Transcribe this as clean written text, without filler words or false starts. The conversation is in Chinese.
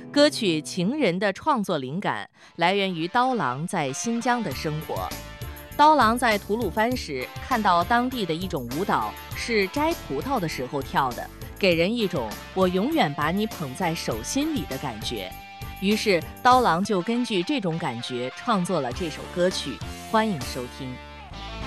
歌曲《情人》的创作灵感来源于刀郎在新疆的生活。刀郎在吐鲁番时看到当地的一种舞蹈是摘葡萄的时候跳的，给人一种我永远把你捧在手心里的感觉。于是刀郎就根据这种感觉创作了这首歌曲，欢迎收听。